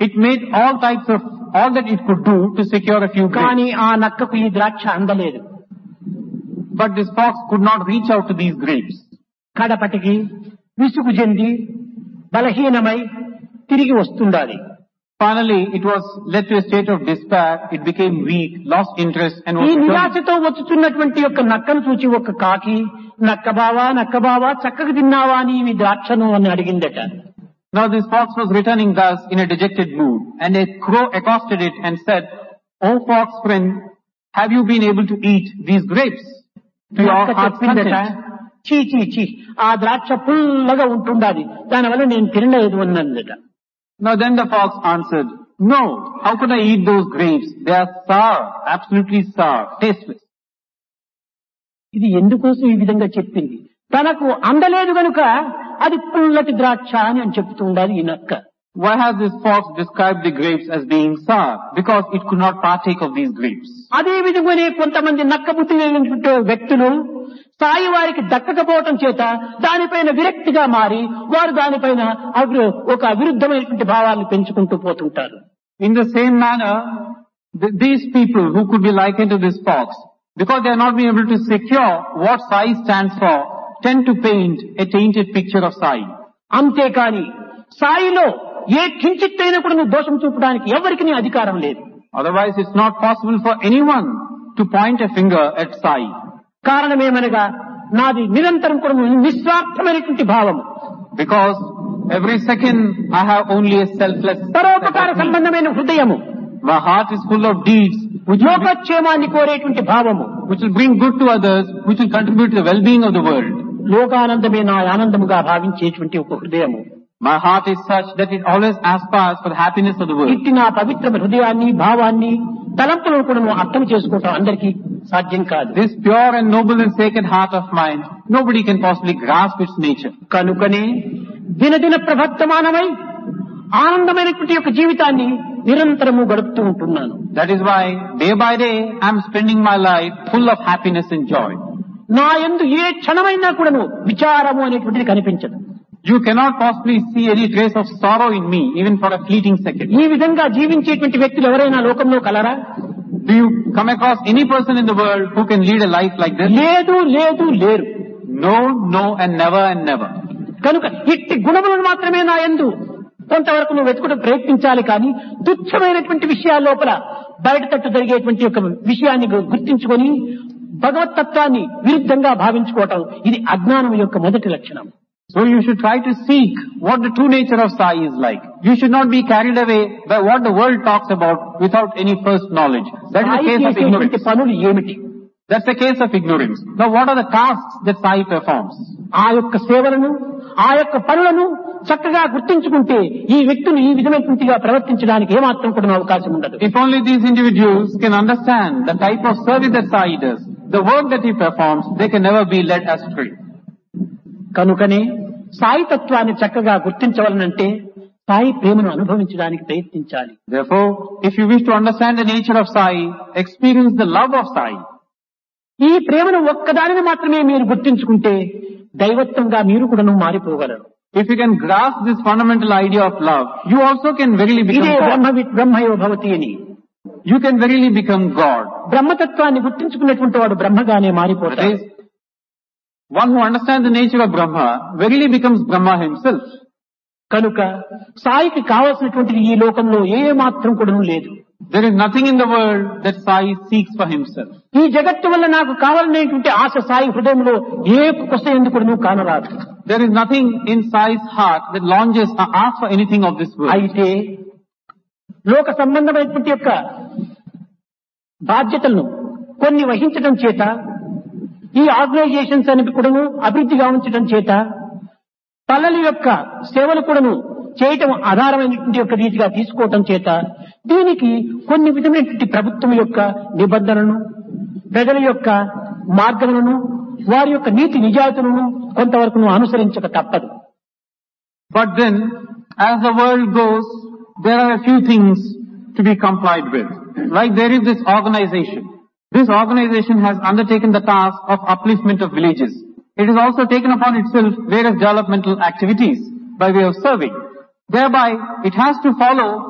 It made all that it could do to secure a few కానీ grapes. ఆ నక్కకు ఈ ద్రాక్ష అందలేదు. But this fox could not reach out to these grapes. కడపటికి విసుగు చెంది బలహీనమై తిరిగి వస్తుండాలి. Finally, it was led to a state of despair. It became weak, lost interest, and was ఈ returning. నిరాశతో వచ్చుతున్నటువంటి యొక్క నక్కను చూచి ఒక కాకి నక్కబావా చక్కగా తిన్నావా అని ఈ ద్రాక్షను అని అడిగిందట. Now this fox was returning thus in a dejected mood, and a crow accosted it and said, "O fox friend, have you been able to eat these grapes to your నక్క heart's చెప్పిందట, content?" చీ ఆ ద్రాక్ష పుల్లగా ఉంటుండాలి, దానివల్ల నేను తినలేదు అన్నదట. Now then the fox answered, "No, how could I eat those grapes? They are sour, absolutely sour, tasteless." ఇది ఎందుకోసం ఈ విధంగా చెప్పింది? తనకు అందలేదు గనుక అది పుల్లటి ద్రాక్ష అని చెప్తూ ఉండాలి ఈ నక్క. Why has this fox described the grapes as being sour? Because it could not partake of these grapes. అదే విధంగానే కొంతమంది నక్క బుద్ధి కలిగినటువంటి వ్యక్తులు స్థాయి వారికి దక్కకపోవటం చేత దానిపైన విరక్తిగా మారి వారు దానిపైన ఒక విరుద్ధమైనటువంటి భావాలను పెంచుకుంటూ పోతుంటారు. In the same manner, these people who could be likened to this fox, because they are not being able to secure what Sai stands for, tend to paint a tainted picture of Sai. అంతేకాని సాయిలో ఏ కించిత్తైనా కూడా నువ్వు దోషం చూపడానికి ఎవరికి అధికారం లేదు. Otherwise, it's not possible for anyone to point a finger at Sai. కారణమేమనగా నాది నిరంతరం కూడా నిస్వార్థమైనటువంటి భావము. Because every second I have only a selfless, పరోపకార సంబంధమైన హృదయము. my heart is full of deeds లోకక్షేమాన్ని కోరేటువంటి భావము, which will bring good to others, which will contribute to the well-being of the world. లోకానందమే నా ఆనందముగా భావించేటువంటి ఒక హృదయము. My heart is such that it always aspires for the happiness of the world. ఇట్టి నా పవిత్ర హృదయాన్ని భావాన్ని తలంపులను కూడా నువ్వు అర్థం చేసుకోవటం అందరికీ సాధ్యం కాదు. This pure and noble and sacred heart of mine, nobody can possibly grasp its nature. కనుకనే దినదిన ప్రవర్తమానమై ఆనందమైనటువంటి యొక్క జీవితాన్ని నిరంతరము గడుపుతూ ఉంటున్నాను. That is why day by day I am spending my life full of happiness and joy. నా యందు ఏ క్షణమైనా కూడాను విచారము అనేటువంటిది కనిపించదు. You cannot possibly see any trace of sorrow in me, even for a fleeting second. ఈ విధంగా జీవించేటువంటి వ్యక్తులు ఎవరైనా లోకంలో కలరా? Do you come across any person in the world who can lead a life like this? లేరు. No, and never. కనుక ఇట్టి గుణములను మాత్రమే నా యందు కొంతవరకు నువ్వు వెతుకుట ప్రయత్నించాలి. కానీ తుచ్చమైనటువంటి విషయాల లోపల బయట తట్టు జరిగేటువంటి ఒక విషయాన్ని గుర్తించుకొని భగవతత్వాన్ని విరుద్ధంగా భావించుకోవటం ఇది అజ్ఞానం యొక్క మొదటి లక్షణం. So you should try to seek what the true nature of Sai is like. You should not be carried away by what the world talks about without any first knowledge. That is the case of ignorance. పనులు ఏమిటి? That's the case of ignorance. Now what are the tasks that Sai performs? ఆ యొక్క సేవలను ఆ యొక్క పనులను చక్కగా గుర్తించుకుంటే ఈ వ్యక్తులు ఈ విధమైనగా ప్రవర్తించడానికి ఏమాత్రం కూడా అవకాశం ఉండదు. If only these individuals can understand the type of service that Sai does, the work that he performs, they can never be led astray. కనుకనే సాయి తత్వాన్ని చక్కగా గుర్తించవలనంటే సాయి ప్రేమను అనుభవించడానికి ప్రయత్నించాలి. Therefore, if you wish to understand the nature of Sai, experience the love of Sai. ఈ ప్రేమను ఒక్కదానిని మాత్రమే మీరు గుర్తించుకుంటే దైవత్వంగా మీరు కూడా మారిపోగలరు. If you can grasp this fundamental idea of love, you also can verily become ఇదే God. బ్రహ్మయో భవతి అని. You can verily become God. బ్రహ్మతత్వాన్ని గుర్తించుకున్నటువంటి వాడు బ్రహ్మగానే మారిపోతాడు. That is, one who understands the nature of Brahma verily becomes Brahma himself. కనుక సాయికి కావలసినటువంటిది ఈ లోకంలో ఏ మాత్రం కూడా లేదు. There is nothing in the world that Sai seeks for himself. ఈ జగత్తు వల్ల నాకు కావాలనేటువంటి ఆశ సాయి హృదయంలో ఏ కొస ఎందుకు కానరాదు. There is nothing in Sai's heart that longes or asks for anything of this world. అయితే లోక సంబంధమైనటువంటి యొక్క బాధ్యతలను కొన్ని వహించడం చేత ఈ ఆర్గనైజేషన్స్ అనేవి కూడాను అభివృద్ధి గావించడం చేత పల్లెల యొక్క సేవలు కూడాను చేయటం ఆధారమైనటువంటి యొక్క రీతిగా తీసుకోవటం చేత దీనికి కొన్ని విధమైనటువంటి ప్రభుత్వం యొక్క నిబంధనలను ప్రజల యొక్క మార్గములను వారి యొక్క నీతి నిజాయితీలను కొంతవరకు అనుసరించక తప్పదు. But then, as the world goes, there are a few things to be complied with. Like there is this organization. This organization has undertaken the task of upliftment of villages. It has also taken upon itself various developmental activities by way of serving. Thereby, it has to follow